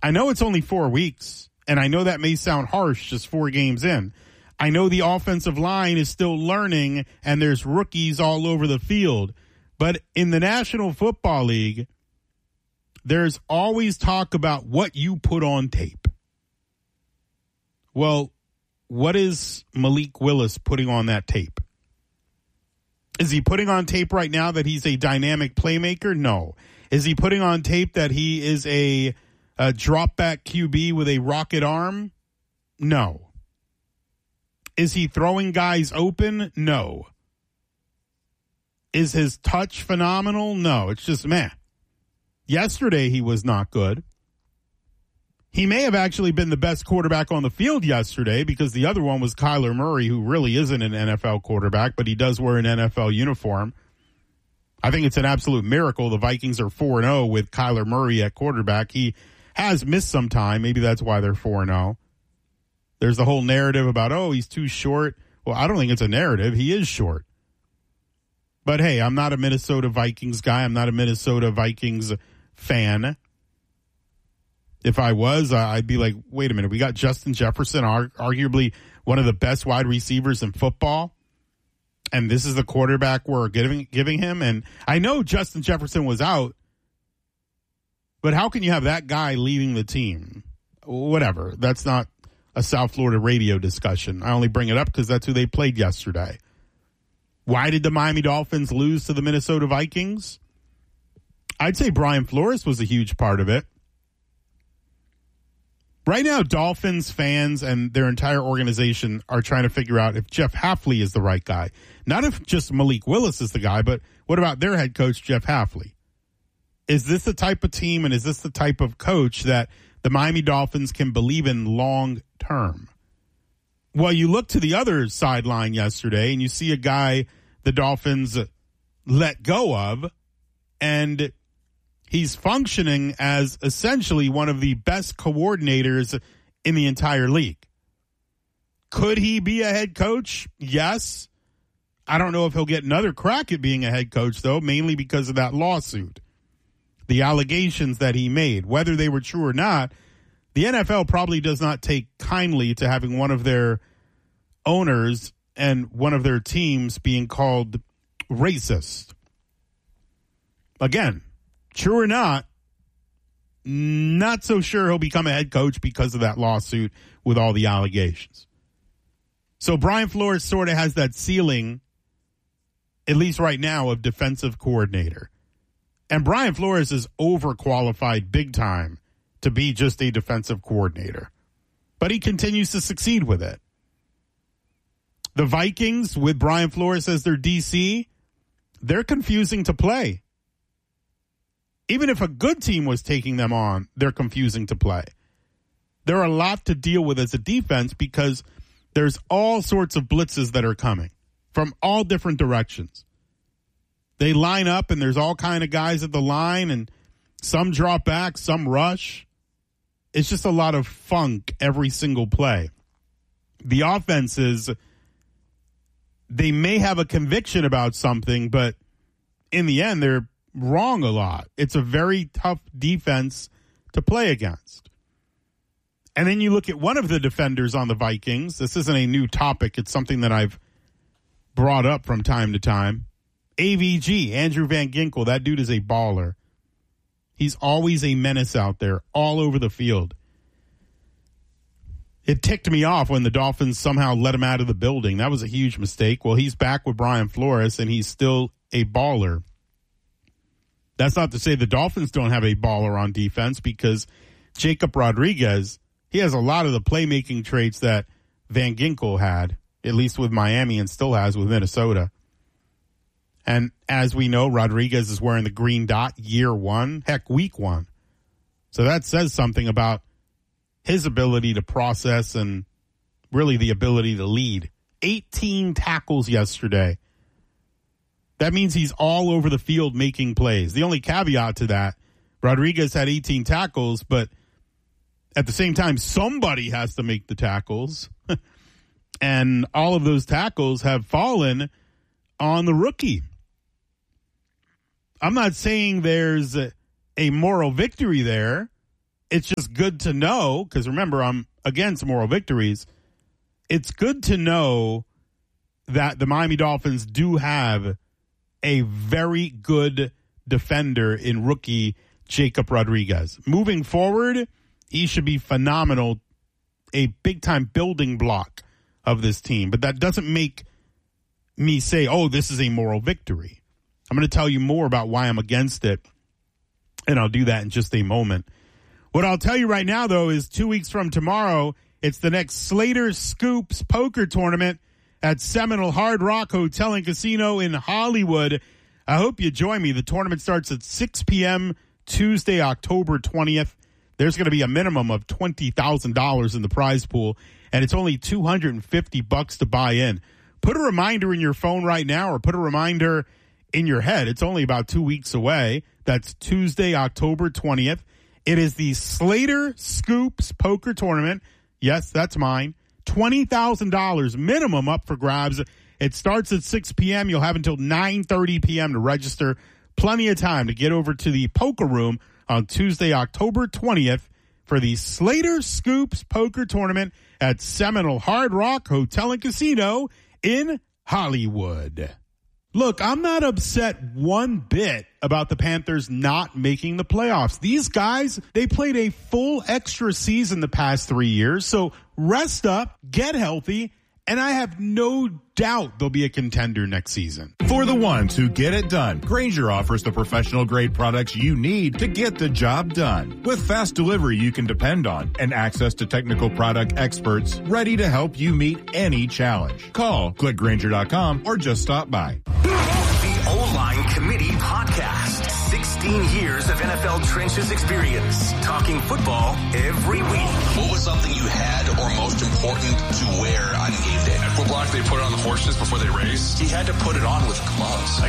I know it's only 4 weeks, and I know that may sound harsh just 4 games in. I know the offensive line is still learning, and there's rookies all over the field. But in the National Football League, there's always talk about what you put on tape. Well, what is Malik Willis putting on that tape? Is he putting on tape right now that he's a dynamic playmaker? No. Is he putting on tape that he is a drop back QB with a rocket arm? No. Is he throwing guys open? No. Is his touch phenomenal? No. It's just meh. Yesterday he was not good. He may have actually been the best quarterback on the field yesterday because the other one was Kyler Murray, who really isn't an NFL quarterback, but he does wear an NFL uniform. I think it's an absolute miracle the Vikings are 4-0 with Kyler Murray at quarterback. He has missed some time. Maybe that's why they're 4-0. There's the whole narrative about, oh, he's too short. Well, I don't think it's a narrative. He is short. But, hey, I'm not a Minnesota Vikings guy. I'm not a Minnesota Vikings fan. If I was, I'd be like, wait a minute. We got Justin Jefferson, arguably one of the best wide receivers in football. And this is the quarterback we're giving him. And I know Justin Jefferson was out. But how can you have that guy leading the team? Whatever. That's not a South Florida radio discussion. I only bring it up because that's who they played yesterday. Why did the Miami Dolphins lose to the Minnesota Vikings? I'd say Brian Flores was a huge part of it. Right now, Dolphins fans and their entire organization are trying to figure out if Jeff Hafley is the right guy. Not if just Malik Willis is the guy, but what about their head coach, Jeff Hafley? Is this the type of team and is this the type of coach that the Miami Dolphins can believe in long term? Well, you look to the other sideline yesterday and you see a guy the Dolphins let go of, and he's functioning as essentially one of the best coordinators in the entire league. Could he be a head coach? Yes. I don't know if he'll get another crack at being a head coach, though, mainly because of that lawsuit. The allegations that he made, whether they were true or not, the NFL probably does not take kindly to having one of their owners and one of their teams being called racist. Again, true or not so sure he'll become a head coach because of that lawsuit with all the allegations. So Brian Flores sort of has that ceiling, at least right now, of defensive coordinator. And Brian Flores is overqualified big time to be just a defensive coordinator. But he continues to succeed with it. The Vikings, with Brian Flores as their DC, they're confusing to play. Even if a good team was taking them on, they're confusing to play. There are a lot to deal with as a defense because there's all sorts of blitzes that are coming from all different directions. They line up and there's all kind of guys at the line and some drop back, some rush. It's just a lot of funk every single play. The offenses, they may have a conviction about something, but in the end, they're wrong a lot. It's a very tough defense to play against. And then you look at one of the defenders on the Vikings. This isn't a new topic. It's something that I've brought up from time to time. AVG, Andrew Van Ginkel, that dude is a baller. He's always a menace out there, all over the field. It ticked me off when the Dolphins somehow let him out of the building. That was a huge mistake. Well, he's back with Brian Flores, and he's still a baller. That's not to say the Dolphins don't have a baller on defense, because Jacob Rodriguez, he has a lot of the playmaking traits that Van Ginkel had, at least with Miami, and still has with Minnesota. And as we know, Rodriguez is wearing the green dot year one, heck, week one. So that says something about his ability to process and really the ability to lead. 18 tackles yesterday. That means he's all over the field making plays. The only caveat to that, Rodriguez had 18 tackles, but at the same time, somebody has to make the tackles. And all of those tackles have fallen on the rookie. I'm not saying there's a moral victory there, it's just good to know, because remember, I'm against moral victories. It's good to know that the Miami Dolphins do have a very good defender in rookie Jacob Rodriguez. Moving forward, he should be phenomenal, a big-time building block of this team. But that doesn't make me say, oh, this is a moral victory. I'm going to tell you more about why I'm against it, and I'll do that in just a moment. What I'll tell you right now, though, is 2 weeks from tomorrow, it's the next Slater Scoops poker tournament at Seminole Hard Rock Hotel and Casino in Hollywood. I hope you join me. The tournament starts at 6 p.m. Tuesday, October 20th. There's going to be a minimum of $20,000 in the prize pool, and it's only $250 to buy in. Put a reminder in your phone right now, or put a reminder in your head. It's only about 2 weeks away. That's Tuesday, October 20th. It is the Slater Scoops Poker Tournament. Yes, that's mine. $20,000 minimum up for grabs. It starts at 6 p.m. You'll have until 9:30 p.m. to register. Plenty of time to get over to the poker room on Tuesday, October 20th for the Slater Scoops Poker Tournament at Seminole Hard Rock Hotel and Casino in Hollywood. Look, I'm not upset one bit about the Panthers not making the playoffs. These guys, they played a full extra season the past 3 years, so rest up, get healthy, and I have no doubt they'll be a contender next season. For the ones who get it done, Grainger offers the professional-grade products you need to get the job done. With fast delivery you can depend on and access to technical product experts ready to help you meet any challenge. Call, click Grainger.com, or just stop by. The O-Line Committee Podcast. 16 years of NFL trenches experience. Talking football every week. What was something you had or most important to wear on game day? At Foot Block, they put it on the horses before they race. He had to put it on with gloves.